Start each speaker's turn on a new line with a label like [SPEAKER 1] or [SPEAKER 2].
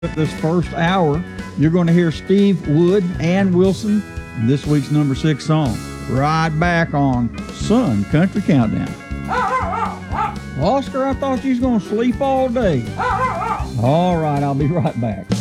[SPEAKER 1] This first hour, you're going to hear Steve Wood and Wilson, this week's number 6 song, right back on Sun Country Countdown. Oscar, I thought you was going to sleep all day. All right, I'll be right back.